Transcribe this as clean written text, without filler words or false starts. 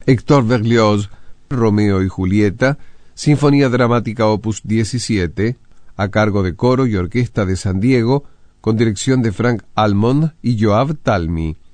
Héctor Berlioz, Romeo y Julieta, Sinfonía Dramática Opus 17, a cargo de coro y orquesta de San Diego, con dirección de Frank Almond y Yoav Talmi.